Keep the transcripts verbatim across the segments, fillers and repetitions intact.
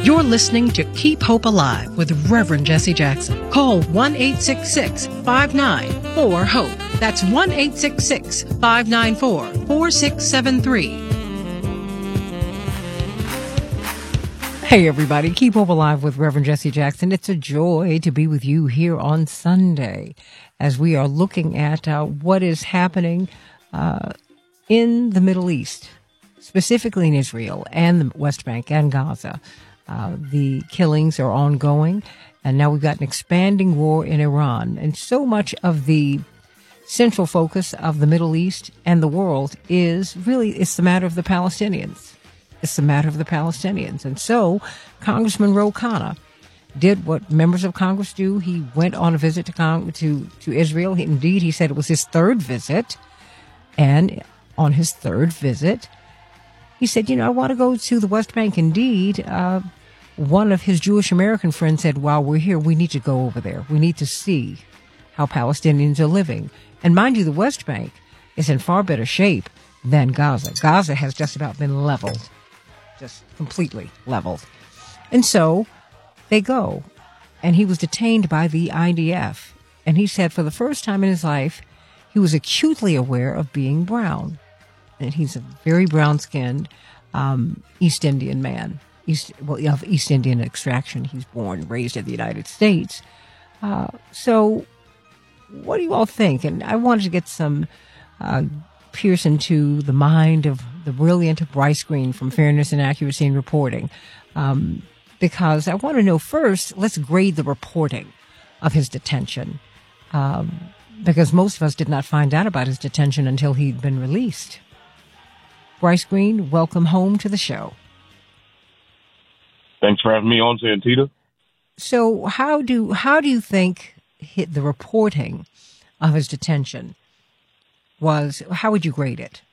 You're listening to Keep Hope Alive with Reverend Jesse Jackson. Call one eight six six, five nine four, HOPE. That's one eight six six, five nine four, four six seven three. Hey, everybody. Keep Hope Alive with Reverend Jesse Jackson. It's a joy to be with you here on Sunday as we are looking at uh, what is happening uh, in the Middle East, specifically in Israel and the West Bank and Gaza. Uh, the killings are ongoing, and now we've got an expanding war in Iran. And so much of the central focus of the Middle East and the world is really, it's the matter of the Palestinians. It's the matter of the Palestinians. And so Congressman Ro Khanna did what members of Congress do. He went on a visit to Cong- to, to Israel. He, indeed, he said it was his third visit. And on his third visit, he said, you know, I want to go to the West Bank. Indeed, uh, one of his Jewish American friends said, while we're here, we need to go over there. We need to see how Palestinians are living. And mind you, the West Bank is in far better shape than Gaza. Gaza has just about been leveled. Just completely leveled. And so they go. And he was detained by the I D F. And he said for the first time in his life, he was acutely aware of being brown. And he's a very brown-skinned um, East Indian man. East, well, of East Indian extraction. He's born, raised in the United States. Uh, so what do you all think? And I wanted to get some uh, pierce into the mind of the brilliant Bryce Green from Fairness and Accuracy in Reporting, um, because I want to know first, let's grade the reporting of his detention, um, because most of us did not find out about his detention until he'd been released. Bryce Green, welcome home to the show. Thanks for having me on, Santita. So how do how do you think hit the reporting of his detention was? How would you grade it?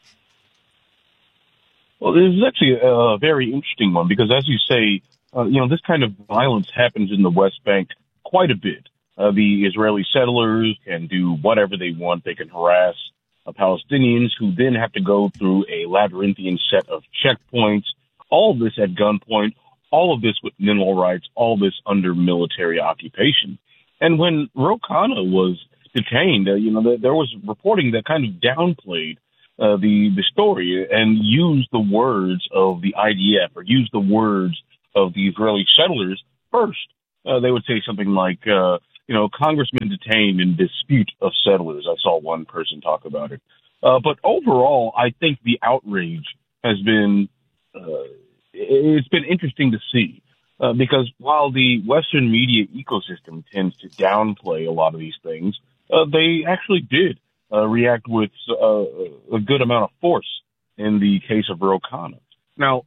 Well, this is actually a very interesting one because, as you say, uh, you know, this kind of violence happens in the West Bank quite a bit. Uh, the Israeli settlers can do whatever they want. They can harass uh, Palestinians who then have to go through a labyrinthian set of checkpoints, all of this at gunpoint, all of this with minimal rights, all this under military occupation. And when Ro Khanna was detained, uh, you know, there was reporting that kind of downplayed Uh, the the story and use the words of the I D F or use the words of the Israeli settlers first. Uh, they would say something like, uh, you know, congressman detained in dispute of settlers. I saw one person talk about it. Uh, but overall, I think the outrage has been, uh, it's been interesting to see. Uh, because while the Western media ecosystem tends to downplay a lot of these things, uh, they actually did. Uh, react with uh, a good amount of force in the case of Ro Khanna. Now,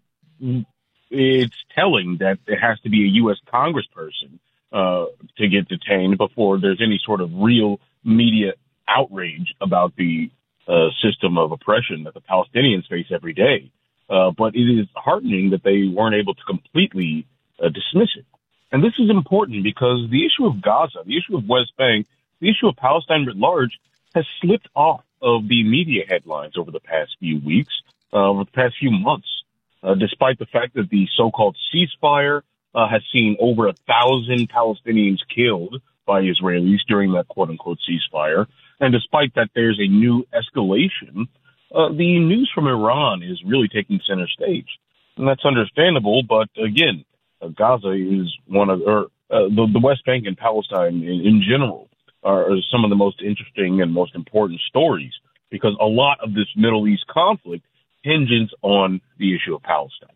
it's telling that it has to be a U S congressperson uh, to get detained before there's any sort of real media outrage about the uh, system of oppression that the Palestinians face every day. Uh, but it is heartening that they weren't able to completely uh, dismiss it. And this is important because the issue of Gaza, the issue of West Bank, the issue of Palestine writ large has slipped off of the media headlines over the past few weeks, uh, over the past few months, uh, despite the fact that the so-called ceasefire uh, has seen over a thousand Palestinians killed by Israelis during that quote-unquote ceasefire. And despite that there's a new escalation, uh, the news from Iran is really taking center stage. And that's understandable, but again, uh, Gaza is one of, or uh, the, the West Bank and Palestine in, in general are some of the most interesting and most important stories because a lot of this Middle East conflict hinges on the issue of Palestine.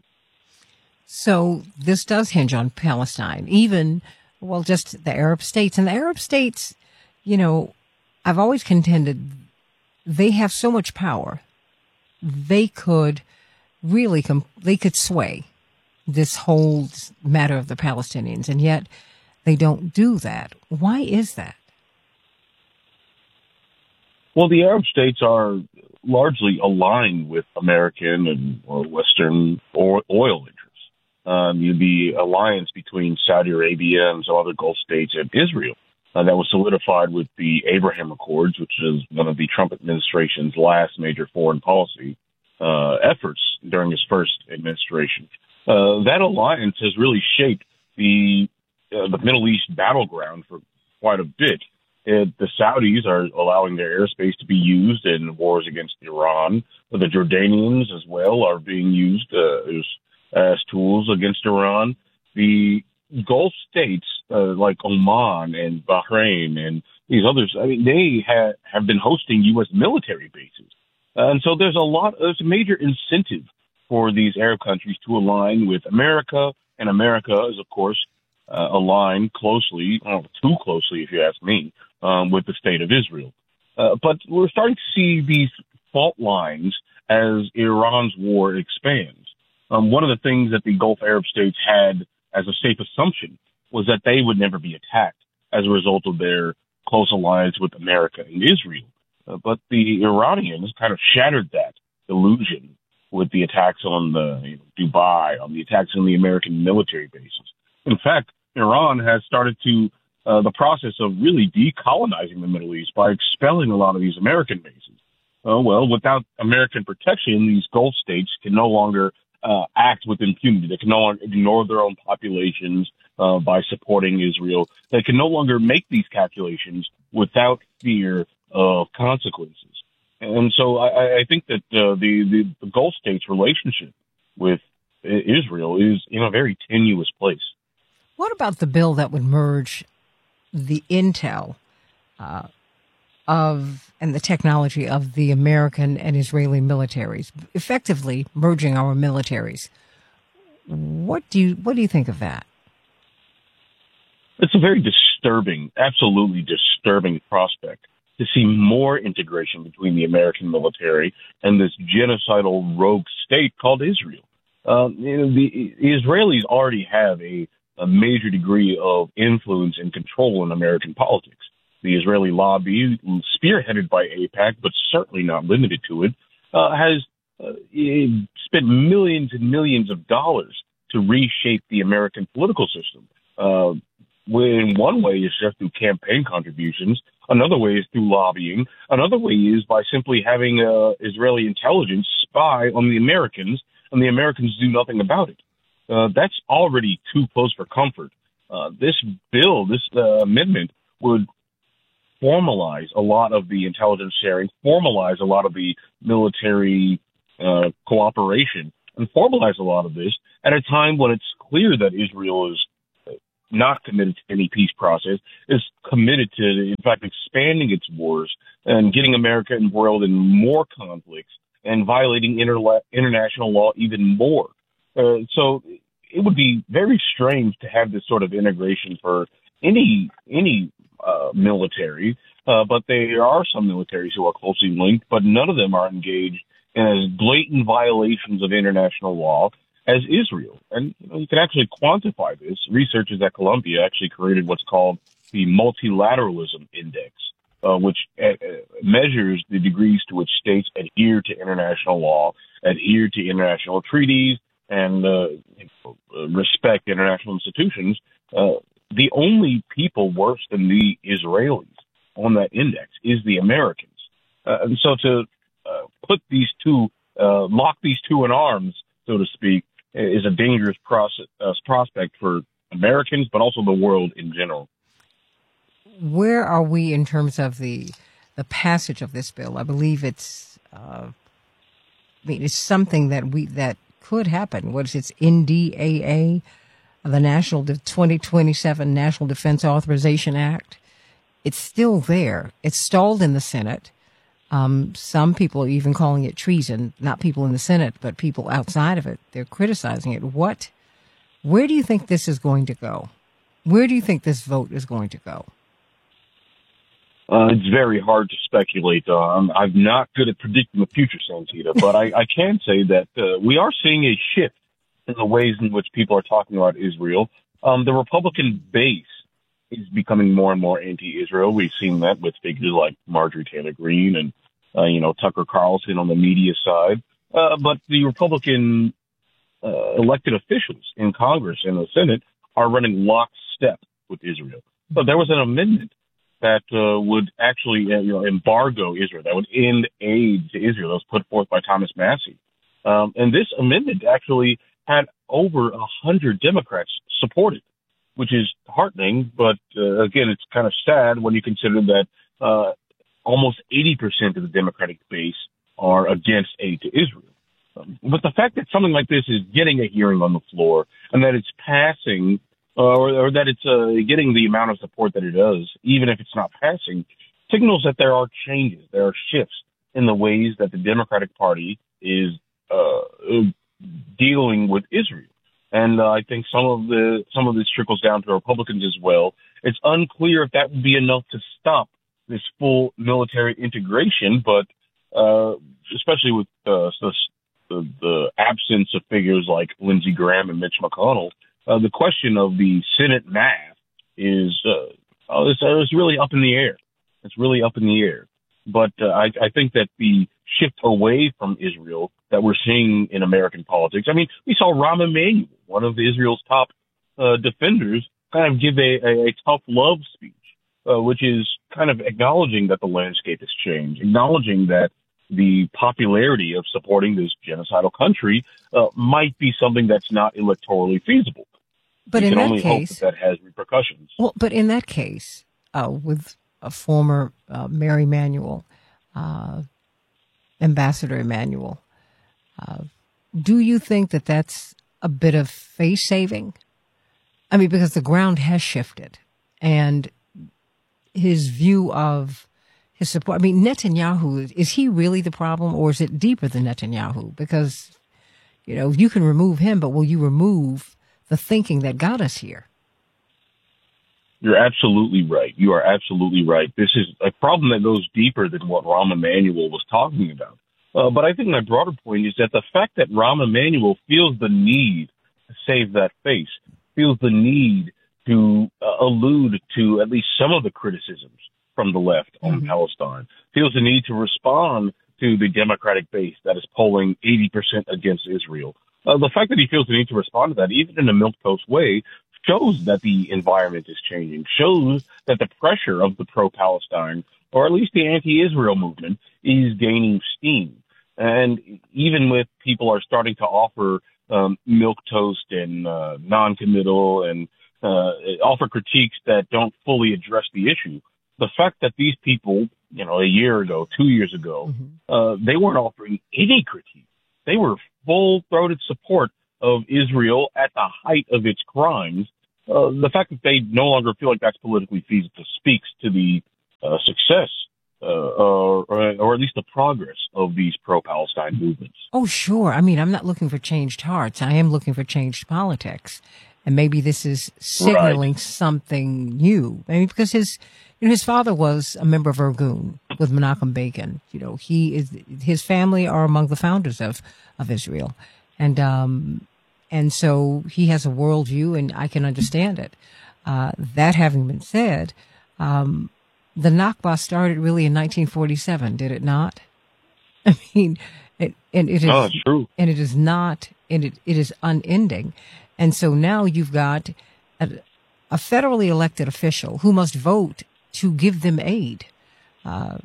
So this does hinge on Palestine, even, well, just the Arab states. And the Arab states, you know, I've always contended they have so much power. They could really, com- they could sway this whole matter of the Palestinians, and yet they don't do that. Why is that? Well, the Arab states are largely aligned with American and or Western oil interests. Um, the alliance between Saudi Arabia and some other Gulf states and Israel uh, that was solidified with the Abraham Accords, which is one of the Trump administration's last major foreign policy uh, efforts during his first administration. Uh, that alliance has really shaped the uh, the Middle East battleground for quite a bit. Uh, the Saudis are allowing their airspace to be used in wars against Iran. The Jordanians as well are being used uh, as, as tools against Iran. The Gulf states uh, like Oman and Bahrain and these others, I mean, they ha- have been hosting U S military bases. Uh, and so there's a lot, there's a major incentive for these Arab countries to align with America. And America is, of course, uh, aligned closely, well, too closely, if you ask me, um, with the state of Israel. Uh, but we're starting to see these fault lines as Iran's war expands. Um, one of the things that the Gulf Arab states had as a safe assumption was that they would never be attacked as a result of their close alliance with America and Israel. Uh, but the Iranians kind of shattered that illusion with the attacks on the you know, Dubai, on the attacks on the American military bases. In fact, Iran has started to uh, the process of really decolonizing the Middle East by expelling a lot of these American bases. Oh, well, without American protection, these Gulf states can no longer uh, act with impunity. They can no longer ignore their own populations uh, by supporting Israel. They can no longer make these calculations without fear of consequences. And so I, I think that uh, the, the, the Gulf states' relationship with Israel is in a very tenuous place. What about the bill that would merge the intel uh, of and the technology of the American and Israeli militaries, effectively merging our militaries? What do you what do you think of that? It's a very disturbing, absolutely disturbing prospect to see more integration between the American military and this genocidal rogue state called Israel. Um, you know, the Israelis already have a, a major degree of influence and control in American politics. The Israeli lobby, spearheaded by AIPAC, but certainly not limited to it, uh, has uh, spent millions and millions of dollars to reshape the American political system. Uh, in one way is just through campaign contributions. Another way is through lobbying. Another way is by simply having uh, Israeli intelligence spy on the Americans, and the Americans do nothing about it. Uh, that's already too close for comfort. Uh, this bill, this uh, amendment, would formalize a lot of the intelligence sharing, formalize a lot of the military uh, cooperation, and formalize a lot of this at a time when it's clear that Israel is not committed to any peace process, is committed to, in fact, expanding its wars and getting America embroiled in more conflicts and violating inter- international law even more. Uh, so it would be very strange to have this sort of integration for any any uh, military, uh, but there are some militaries who are closely linked, but none of them are engaged in as blatant violations of international law as Israel. And you know, you can actually quantify this. Researchers at Columbia actually created what's called the Multilateralism Index, uh, which uh, measures the degrees to which states adhere to international law, adhere to international treaties, and uh, you know, respect international institutions. Uh, the only people worse than the Israelis on that index is the Americans. Uh, and so to uh, put these two, uh, lock these two in arms, so to speak, is a dangerous process, uh, prospect for Americans, but also the world in general. Where are we in terms of the the passage of this bill? I believe it's, uh, I mean, it's something that we that could happen. What is it? It's N D A A, the National De- twenty twenty-seven National Defense Authorization Act. It's still there. It's stalled in the Senate. Um, some people are even calling it treason, not people in the Senate, but people outside of it. They're criticizing it. What, where do you think this is going to go? Where do you think this vote is going to go? Uh, it's very hard to speculate on. I'm not good at predicting the future, Santita, but I, I can say that uh, we are seeing a shift in the ways in which people are talking about Israel. Um, the Republican base is becoming more and more anti-Israel. We've seen that with figures like Marjorie Taylor Greene and, uh, you know, Tucker Carlson on the media side. Uh, but the Republican uh, elected officials in Congress and the Senate are running lockstep with Israel. So there was an amendment that uh, would actually uh, you know, embargo Israel, that would end aid to Israel. That was put forth by Thomas Massey. Um, and this amendment actually had over a hundred Democrats support it, which is heartening. But uh, again, it's kind of sad when you consider that uh, almost eighty percent of the Democratic base are against aid to Israel. Um, but the fact that something like this is getting a hearing on the floor and that it's passing uh, or, or that it's uh, getting the amount of support that it does, even if it's not passing, signals that there are changes, there are shifts in the ways that the Democratic Party is uh, dealing with Israel. And uh, I think some of the some of this trickles down to Republicans as well. It's unclear if that would be enough to stop this full military integration, but uh, especially with uh, the, the, the absence of figures like Lindsey Graham and Mitch McConnell, uh, the question of the Senate math is uh, oh, it's, uh, it's really up in the air. It's really up in the air. But uh, I, I think that the shift away from Israel that we're seeing in American politics, I mean, we saw Rahm Emanuel, one of Israel's top uh, defenders, kind of give a, a, a tough love speech, uh, which is kind of acknowledging that the landscape has changed, acknowledging that the popularity of supporting this genocidal country uh, might be something that's not electorally feasible. But we in can that only case, hope that, that has repercussions. Well, but in that case, uh, with a former uh, Mary Emanuel, uh, Ambassador Emanuel, uh, do you think that that's a bit of face saving? I mean, because the ground has shifted, and his view of his support. I mean, Netanyahu, is he really the problem, or is it deeper than Netanyahu? Because, you know, you can remove him, but will you remove the thinking that got us here? You're absolutely right. You are absolutely right. This is a problem that goes deeper than what Rahm Emanuel was talking about. Uh, but I think my broader point is that the fact that Rahm Emanuel feels the need to save that face, feels the need to uh, allude to at least some of the criticisms from the left on mm-hmm. Palestine, feels the need to respond to the Democratic base that is polling eighty percent against Israel. Uh, the fact that he feels the need to respond to that, even in a milquetoast way, shows that the environment is changing, shows that the pressure of the pro-Palestine, or at least the anti-Israel movement, is gaining steam. And even with people are starting to offer um, milquetoast and uh, non-committal and uh, offer critiques that don't fully address the issue, the fact that these people, you know, a year ago, two years ago, mm-hmm. uh, they weren't offering any critique. They were full-throated support of Israel at the height of its crimes. Uh, the fact that they no longer feel like that's politically feasible speaks to the uh, success uh, or, or at least the progress of these pro-Palestine movements. Oh, sure. I mean, I'm not looking for changed hearts. I am looking for changed politics. And maybe this is signaling right. something new. I mean, because his, you know, his father was a member of Irgun with Menachem Begin. You know, he is, his family are among the founders of, of Israel. And, um, and so he has a worldview, and I can understand it. Uh, that having been said, um, the Nakba started really in nineteen forty-seven, did it not? I mean, it, and it is, oh, true. and it is not, and it, it is unending. And so now you've got a, a federally elected official who must vote to give them aid, uh,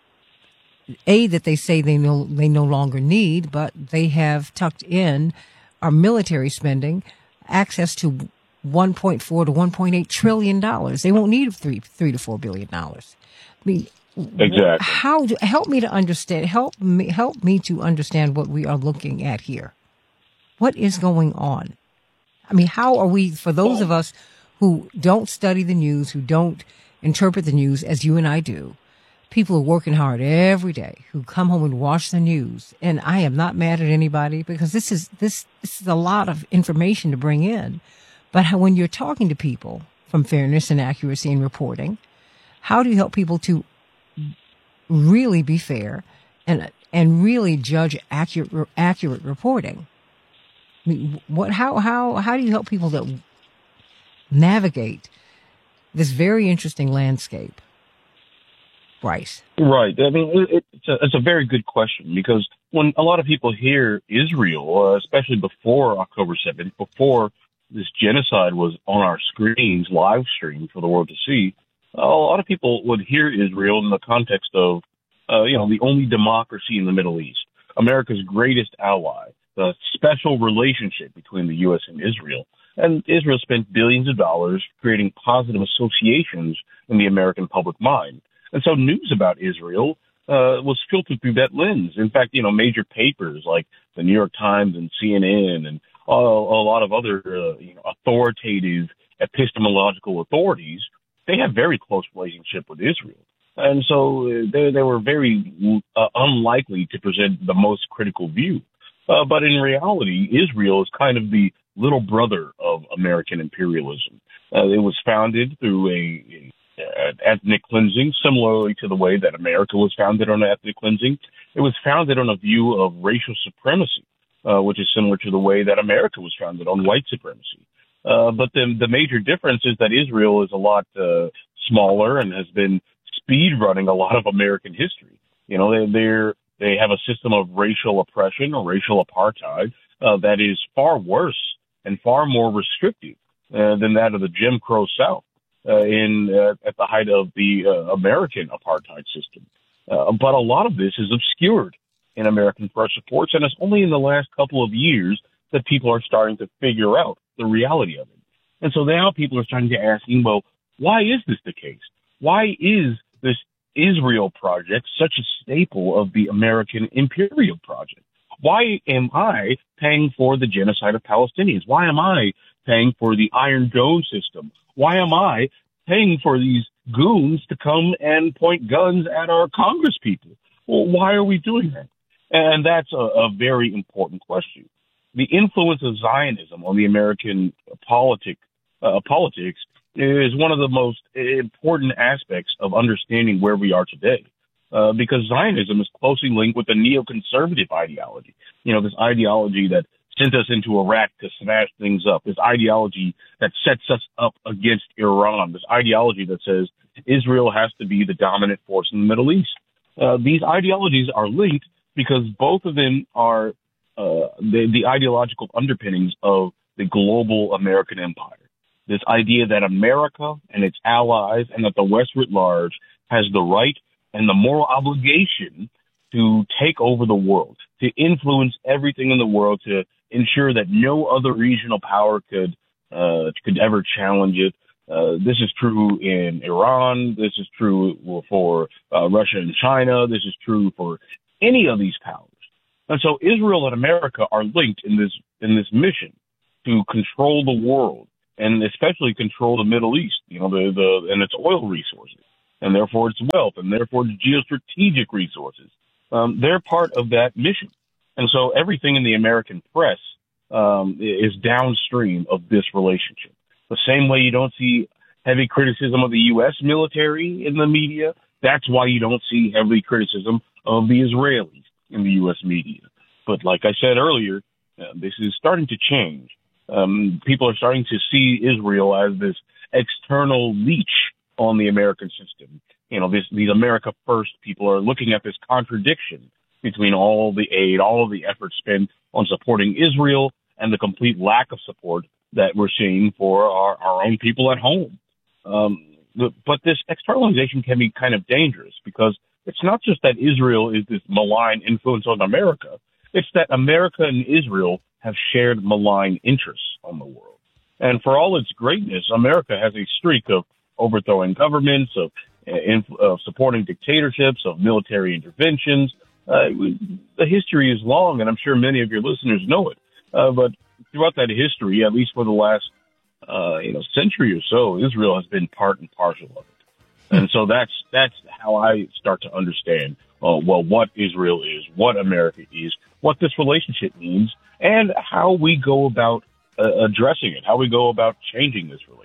aid that they say they no, they no longer need, but they have tucked in our military spending, access to one point four to one point eight trillion dollars. They won't need three, three to four billion dollars. I mean, exactly. How do, help me to understand, help me, help me to understand what we are looking at here. What is going on? I mean, how are we, for those of us who don't study the news, who don't interpret the news as you and I do, people are working hard every day who come home and watch the news. And I am not mad at anybody because this is, this, this is a lot of information to bring in. But how, when you're talking to people from fairness and accuracy in reporting, how do you help people to really be fair and, and really judge accurate, accurate reporting? I mean, what, how, how, how do you help people to navigate this very interesting landscape? Bryce. Right. I mean, it, it's, a, it's a very good question because when a lot of people hear Israel, uh, especially before October seventh, before this genocide was on our screens, live streamed for the world to see, uh, a lot of people would hear Israel in the context of, uh, you know, the only democracy in the Middle East, America's greatest ally, the special relationship between the U S and Israel. And Israel spent billions of dollars creating positive associations in the American public mind. And so news about Israel uh, was filtered through that lens. In fact, you know, major papers like the New York Times and C N N and uh, a lot of other uh, you know, authoritative epistemological authorities, they have very close relationship with Israel. And so they, they were very uh, unlikely to present the most critical view. Uh, but in reality, Israel is kind of the little brother of American imperialism. Uh, it was founded through a, a ethnic cleansing, similarly to the way that America was founded on ethnic cleansing. It was founded on a view of racial supremacy, uh, which is similar to the way that America was founded on white supremacy. Uh, but the, the major difference is that Israel is a lot uh, smaller and has been speed running a lot of American history. You know, they, they're They have a system of racial oppression or racial apartheid uh, that is far worse and far more restrictive uh, than that of the Jim Crow South uh, in uh, at the height of the uh, American apartheid system. Uh, but a lot of this is obscured in American press reports, and it's only in the last couple of years that people are starting to figure out the reality of it. And so now people are starting to ask, well, why is this the case? Why is this Israel project such a staple of the American imperial project? Why am I paying for the genocide of Palestinians? Why am I paying for the Iron Dome system? Why am I paying for these goons to come and point guns at our Congress people? Well, why are we doing that? And that's a, a very important question. The influence of Zionism on the American politic, uh, politics is one of the most important aspects of understanding where we are today, uh, because Zionism is closely linked with the neoconservative ideology. You know, this ideology that sent us into Iraq to smash things up, this ideology that sets us up against Iran, this ideology that says Israel has to be the dominant force in the Middle East. Uh, these ideologies are linked because both of them are uh, the, the ideological underpinnings of the global American empire. This idea that America and its allies and that the West writ large has the right and the moral obligation to take over the world, to influence everything in the world, to ensure that no other regional power could uh, could ever challenge it. Uh, this is true in Iran. This is true for uh, Russia and China. This is true for any of these powers. And so Israel and America are linked in this in this mission to control the world, and especially control the Middle East, you know, the, the and its oil resources, and therefore its wealth, and therefore its geostrategic resources. Um, they're part of that mission. And so everything in the American press um, is downstream of this relationship. The same way you don't see heavy criticism of the U S military in the media, that's why you don't see heavy criticism of the Israelis in the U S media. But like I said earlier, uh, this is starting to change. Um, people are starting to see Israel as this external leech on the American system. You know, this, these America First people are looking at this contradiction between all the aid, all of the effort spent on supporting Israel and the complete lack of support that we're seeing for our, our own people at home. Um, but this externalization can be kind of dangerous because it's not just that Israel is this malign influence on America. It's that America and Israel have shared malign interests on the world. And for all its greatness, America has a streak of overthrowing governments, of, of supporting dictatorships, of military interventions. Uh, the history is long, and I'm sure many of your listeners know it. Uh, but throughout that history, at least for the last uh, you know century or so, Israel has been part and parcel of it. And so that's that's how I start to understand, uh, well, what Israel is, what America is, what this relationship means, and how we go about uh, addressing it, how we go about changing this relationship.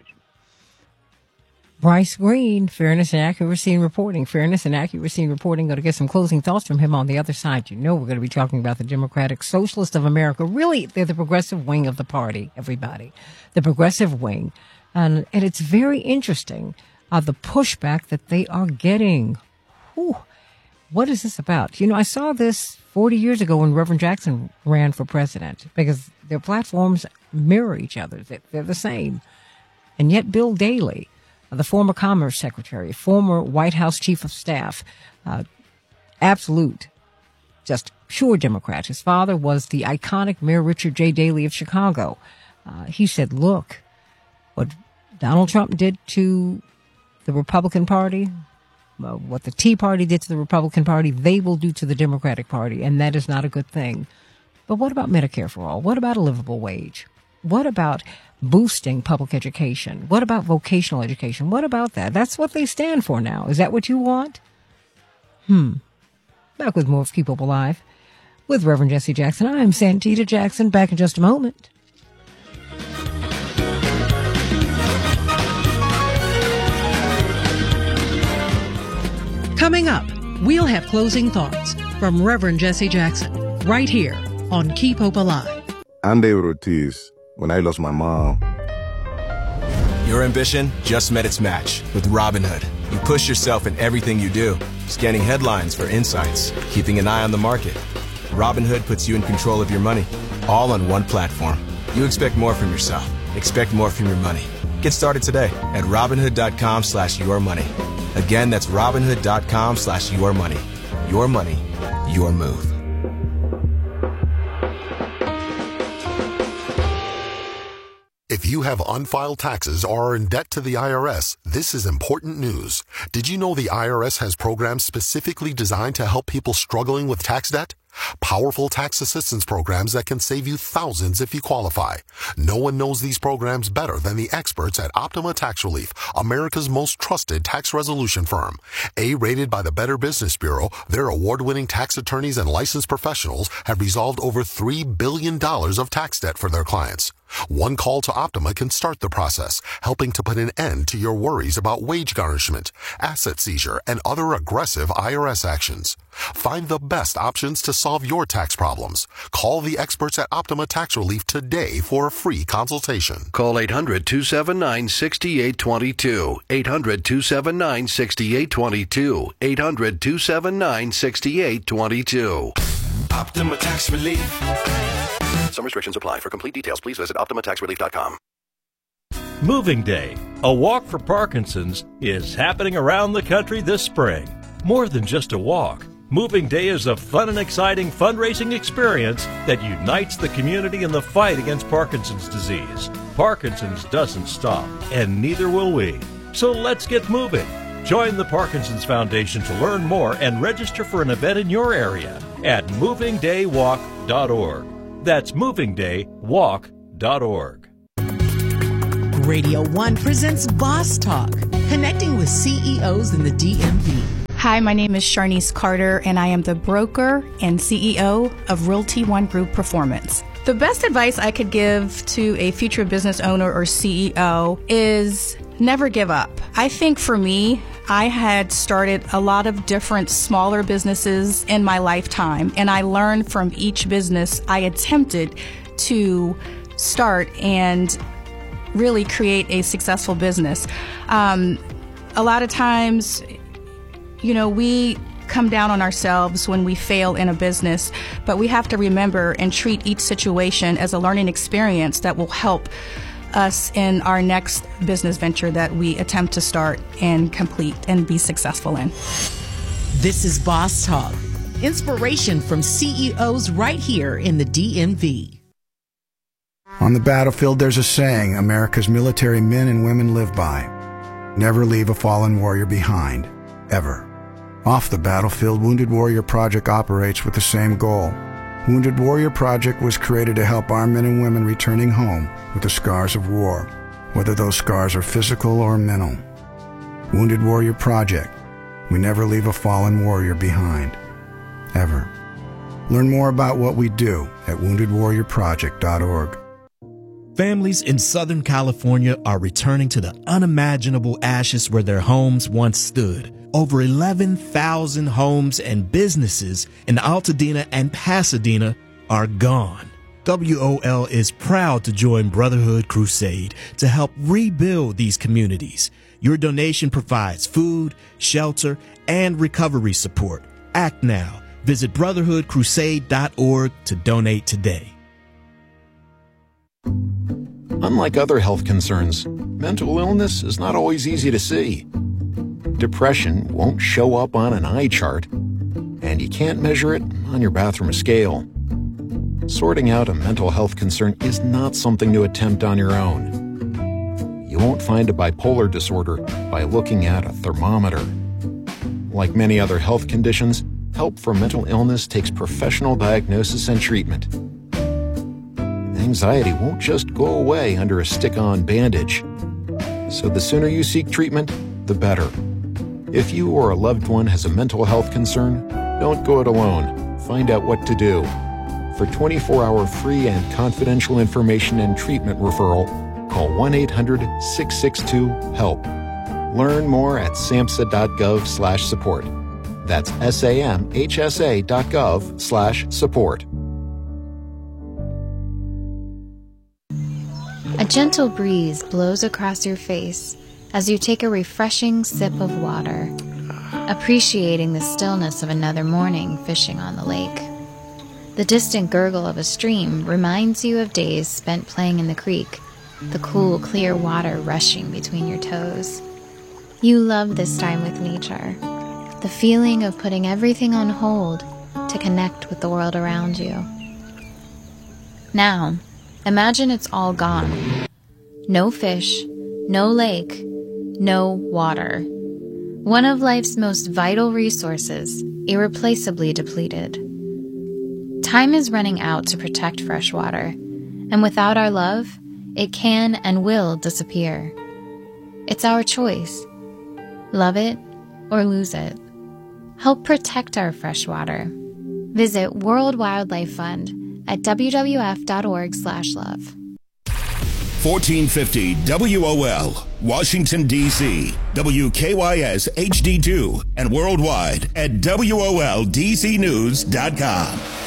Bryce Green, Fairness and Accuracy in Reporting. Fairness and Accuracy in Reporting. Going to get some closing thoughts from him on the other side. You know we're going to be talking about the Democratic Socialists of America. Really, they're the progressive wing of the party, everybody. The progressive wing. And, and it's very interesting, uh, the pushback that they are getting. Whew. What is this about? You know, I saw this forty years ago when Reverend Jackson ran for president because their platforms mirror each other. They're the same. And yet Bill Daley, the former Commerce Secretary, former White House Chief of Staff, uh, absolute, just sure Democrat. His father was the iconic Mayor Richard J. Daley of Chicago. Uh, he said, look, what Donald Trump did to the Republican Party, uh, what the Tea Party did to the Republican Party, they will do to the Democratic Party, and that is not a good thing. But what about Medicare for all? What about a livable wage? What about boosting public education? What about vocational education? What about that? That's what they stand for now. Is that what you want? Hmm. Back with more of Keep Hope Alive with Reverend Jesse Jackson. I'm Santita Jackson. Back in just a moment. Coming up, we'll have closing thoughts from Reverend Jesse Jackson right here on Keep Hope Alive. I'm David Ortiz. When I lost my mom, your ambition just met its match with Robinhood. You push yourself in everything you do, scanning headlines for insights, keeping an eye on the market. Robinhood puts you in control of your money, all on one platform. You expect more from yourself. Expect more from your money. Get started today at Robinhood.com slash your money. Again, that's Robinhood.com slash your money. Your money, your move. If you have unfiled taxes or are in debt to the I R S, this is important news. Did you know the I R S has programs specifically designed to help people struggling with tax debt? Powerful tax assistance programs that can save you thousands if you qualify. No one knows these programs better than the experts at Optima Tax Relief, America's most trusted tax resolution firm. A-rated by the Better Business Bureau, their award-winning tax attorneys and licensed professionals have resolved over three billion dollars of tax debt for their clients. One call to Optima can start the process, helping to put an end to your worries about wage garnishment, asset seizure, and other aggressive I R S actions. Find the best options to solve your tax problems. Call the experts at Optima Tax Relief today for a free consultation. Call eight hundred, two seven nine, six eight two two. eight hundred, two seven nine, six eight two two. eight hundred, two seven nine, six eight two two. Optima Tax Relief. Some restrictions apply. For complete details, please visit Optima Tax Relief dot com. Moving Day, a walk for Parkinson's, is happening around the country this spring. More than just a walk, Moving Day is a fun and exciting fundraising experience that unites the community in the fight against Parkinson's disease. Parkinson's doesn't stop, and neither will we. So let's get moving. Join the Parkinson's Foundation to learn more and register for an event in your area at moving day walk dot org. That's moving day walk dot org. Radio One presents Boss Talk, connecting with C E Os in the D M V. Hi, my name is Sharnice Carter, and I am the broker and C E O of Realty One Group Performance. The best advice I could give to a future business owner or C E O is never give up. I think for me, I had started a lot of different smaller businesses in my lifetime, and I learned from each business I attempted to start and really create a successful business. Um, a lot of times, you know, we come down on ourselves when we fail in a business, but we have to remember and treat each situation as a learning experience that will help us in our next business venture that we attempt to start and complete and be successful in. This is Boss Talk, inspiration from C E Os right here in the D M V. On the battlefield, there's a saying America's military men and women live by. Never leave a fallen warrior behind, ever. Off the battlefield, Wounded Warrior Project operates with the same goal. Wounded Warrior Project was created to help our men and women returning home with the scars of war, whether those scars are physical or mental. Wounded Warrior Project. We never leave a fallen warrior behind, ever. Learn more about what we do at wounded warrior project dot org. Families in Southern California are returning to the unimaginable ashes where their homes once stood. Over eleven thousand homes and businesses in Altadena and Pasadena are gone. W O L is proud to join Brotherhood Crusade to help rebuild these communities. Your donation provides food, shelter, and recovery support. Act now. Visit brotherhood crusade dot org to donate today. Unlike other health concerns, mental illness is not always easy to see. Depression won't show up on an eye chart, and you can't measure it on your bathroom scale. Sorting out a mental health concern is not something to attempt on your own. You won't find a bipolar disorder by looking at a thermometer. Like many other health conditions, help for mental illness takes professional diagnosis and treatment. Anxiety won't just go away under a stick-on bandage. So the sooner you seek treatment, the better. If you or a loved one has a mental health concern, don't go it alone. Find out what to do. For twenty-four hour free and confidential information and treatment referral, call one eight hundred six six two HELP. Learn more at samhsa.gov slash support. That's S-A-M-H-S-A dot gov slash support. A gentle breeze blows across your face as you take a refreshing sip of water, appreciating the stillness of another morning fishing on the lake. The distant gurgle of a stream reminds you of days spent playing in the creek, the cool, clear water rushing between your toes. You love this time with nature, the feeling of putting everything on hold to connect with the world around you. Now, imagine it's all gone. No fish, no lake, no water. One of life's most vital resources, irreplaceably depleted. Time is running out to protect fresh water, and without our love, it can and will disappear. It's our choice. Love it or lose it. Help protect our fresh water. Visit World Wildlife Fund at w w f dot org slash love. fourteen fifty W O L, Washington, D C, W K Y S H D two, and worldwide at W O L D C news dot com.